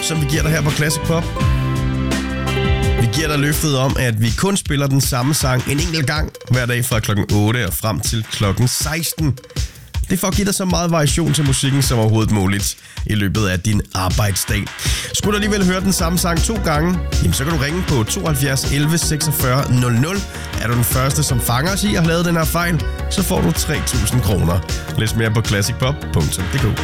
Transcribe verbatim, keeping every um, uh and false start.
som vi giver dig her på Classic Pop. Vi giver dig løftet om, at vi kun spiller den samme sang en enkelt gang hver dag fra klokken otte og frem til klokken seksten. Det er for at give dig så meget variation til musikken som overhovedet muligt i løbet af din arbejdsdag. Skulle du alligevel høre den samme sang to gange, jamen så kan du ringe på tooghalvfjerds elleve seksogfyrre nul nul. Er du den første, som fanger os i at have lavet den her fejl, så får du tre tusind kroner. Læs mere på classic pop punktum d k.